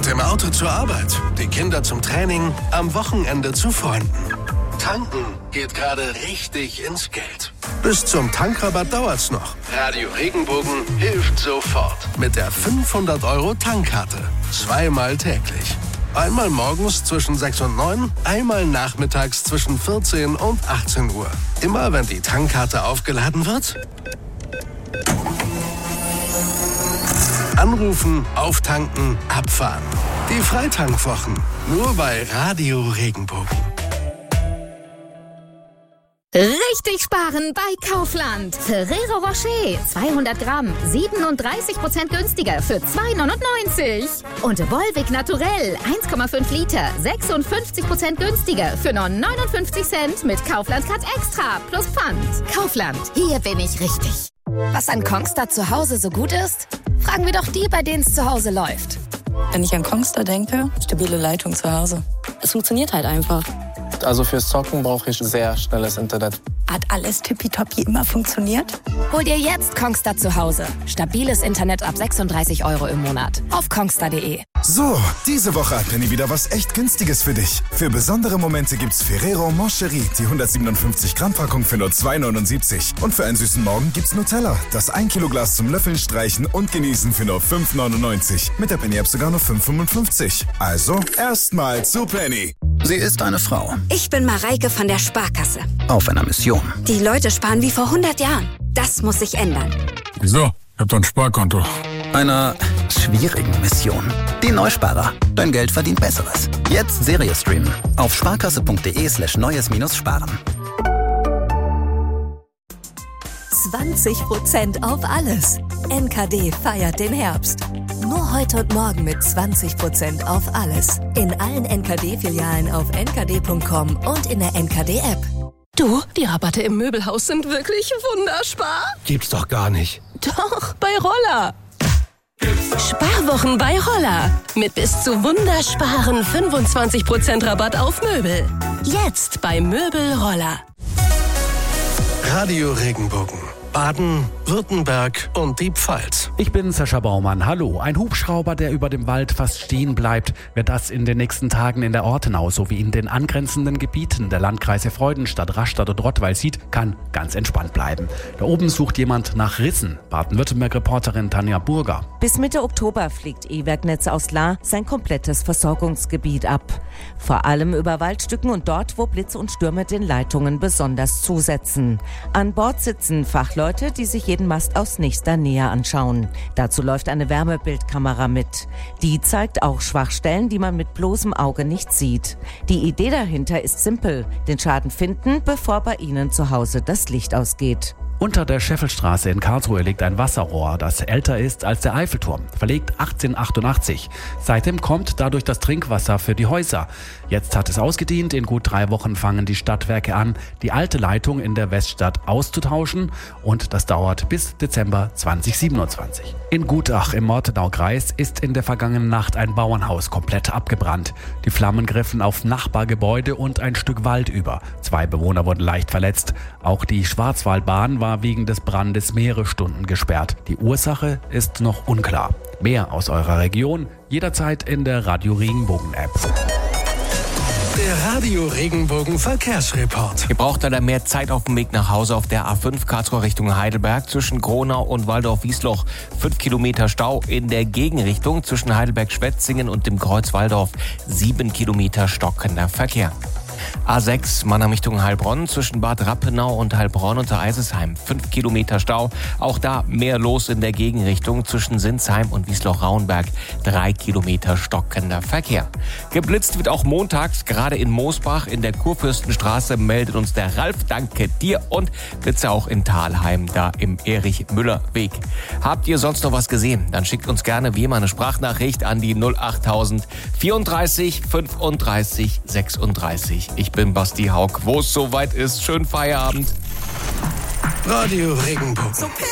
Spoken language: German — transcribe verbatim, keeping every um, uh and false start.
dem Auto zur Arbeit, die Kinder zum Training, am Wochenende zu Freunden. Tanken geht gerade richtig ins Geld. Bis zum Tankrabatt dauert's noch. Radio Regenbogen hilft sofort. Mit der fünfhundert Euro Tankkarte. Zweimal täglich. Einmal morgens zwischen sechs und neun, einmal nachmittags zwischen vierzehn und achtzehn Uhr. Immer wenn die Tankkarte aufgeladen wird, anrufen, auftanken, abfahren. Die Freitankwochen. Nur bei Radio Regenbogen. Richtig sparen bei Kaufland. Ferrero Rocher, zweihundert Gramm, siebenunddreißig Prozent günstiger für zwei neunundneunzig. Und Volvic Naturell, eins Komma fünf Liter, sechsundfünfzig Prozent günstiger für nur neunundfünfzig Cent mit Kaufland Cut Extra plus Pfand. Kaufland, hier bin ich richtig. Was an Kongstar zu Hause so gut ist? Fragen wir doch die, bei denen es zu Hause läuft. Wenn ich an Kongstar denke, stabile Leitung zu Hause. Es funktioniert halt einfach. Also fürs Zocken brauche ich sehr schnelles Internet. Hat alles tippitoppi immer funktioniert? Hol dir jetzt Kongstar zu Hause. Stabiles Internet ab sechsunddreißig Euro im Monat. Auf kongstar punkt de. So, diese Woche hat Penny wieder was echt Günstiges für dich. Für besondere Momente gibt's Ferrero Moncherie, die hundertsiebenundfünfzig Gramm Packung für nur zwei neunundsiebzig. Und für einen süßen Morgen gibt's Nutella, das ein Kilo Glas zum Löffeln, Streichen und Genießen für nur fünf neunundneunzig. Mit der Penny-App sogar nur fünf fünfundfünfzig. Also, erstmal zu Penny. Sie ist eine Frau. Ich bin Mareike von der Sparkasse. Auf einer Mission. Die Leute sparen wie vor hundert Jahren. Das muss sich ändern. Wieso? Ich hab doch ein Sparkonto. Einer schwierigen Mission. Die Neusparer. Dein Geld verdient Besseres. Jetzt Serie streamen. Auf sparkasse.de slash neues minus sparen. zwanzig Prozent auf alles. N K D feiert den Herbst. Nur heute und morgen mit zwanzig Prozent auf alles. In allen N K D-Filialen auf n k d punkt com und in der N K D-App. Du, die Rabatte im Möbelhaus sind wirklich wunderspar. Gibt's doch gar nicht. Doch, bei Roller. Sparwochen bei Roller. Mit bis zu wundersparen fünfundzwanzig Prozent Rabatt auf Möbel. Jetzt bei Möbel Roller. Radio Regenbogen. Baden, Württemberg und die Pfalz. Ich bin Sascha Baumann. Hallo. Ein Hubschrauber, der über dem Wald fast stehen bleibt. Wer das in den nächsten Tagen in der Ortenau sowie in den angrenzenden Gebieten der Landkreise Freudenstadt, Rastatt und Rottweil sieht, kann ganz entspannt bleiben. Da oben sucht jemand nach Rissen. Baden-Württemberg-Reporterin Tanja Burger. Bis Mitte Oktober fliegt E-Werk-Netz aus Lahr sein komplettes Versorgungsgebiet ab. Vor allem über Waldstücken und dort, wo Blitze und Stürme den Leitungen besonders zusetzen. An Bord sitzen Fachleute, die sich jeden Mast aus nächster Nähe anschauen. Dazu läuft eine Wärmebildkamera mit. Die zeigt auch Schwachstellen, die man mit bloßem Auge nicht sieht. Die Idee dahinter ist simpel: den Schaden finden, bevor bei Ihnen zu Hause das Licht ausgeht. Unter der Scheffelstraße in Karlsruhe liegt ein Wasserrohr, das älter ist als der Eiffelturm, verlegt achtzehnhundertachtundachtzig. Seitdem kommt dadurch das Trinkwasser für die Häuser. Jetzt hat es ausgedient. In gut drei Wochen fangen die Stadtwerke an, die alte Leitung in der Weststadt auszutauschen, und das dauert bis Dezember zweitausendsiebenundzwanzig. In Gutach im Mortenaukreis ist in der vergangenen Nacht ein Bauernhaus komplett abgebrannt. Die Flammen griffen auf Nachbargebäude und ein Stück Wald über. Zwei Bewohner wurden leicht verletzt. Auch die Schwarzwaldbahn war wegen des Brandes mehrere Stunden gesperrt. Die Ursache ist noch unklar. Mehr aus eurer Region jederzeit in der Radio Regenbogen App. Der Radio Regenbogen Verkehrsreport. Ihr braucht leider mehr Zeit auf dem Weg nach Hause auf der A fünf Karlsruhe Richtung Heidelberg zwischen Gronau und Waldorf-Wiesloch. Fünf Kilometer Stau in der Gegenrichtung zwischen Heidelberg-Schwetzingen und dem Kreuz Waldorf. Sieben Kilometer stockender Verkehr. A sechs Mannheim Richtung Heilbronn zwischen Bad Rappenau und Heilbronn unter Eisesheim. Fünf Kilometer Stau. Auch da mehr los in der Gegenrichtung zwischen Sinsheim und Wiesloch-Rauenberg. Drei Kilometer stockender Verkehr. Geblitzt wird auch montags, gerade in Moosbach in der Kurfürstenstraße, meldet uns der Ralf. Danke dir. Und Blitze auch in Thalheim, da im Erich-Müller-Weg. Habt ihr sonst noch was gesehen? Dann schickt uns gerne wie immer eine Sprachnachricht an die null achttausend vierunddreißig fünfunddreißig sechsunddreißig. Ich bin Basti Haug. Wo es soweit ist, schönen Feierabend. Radio Regenbogen.